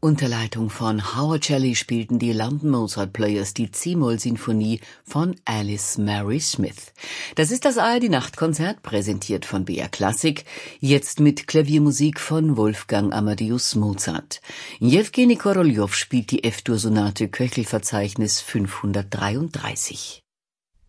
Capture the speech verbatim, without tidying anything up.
Unter Leitung von Howard Shelley spielten die London Mozart Players die C-Moll-Sinfonie von Alice Mary Smith. Das ist das A R D-Nachtkonzert, präsentiert von B R Klassik, jetzt mit Klaviermusik von Wolfgang Amadeus Mozart. Jewgeni Koroljow spielt die F-Dur-Sonate Köchelverzeichnis fünfhundertdreiunddreißig.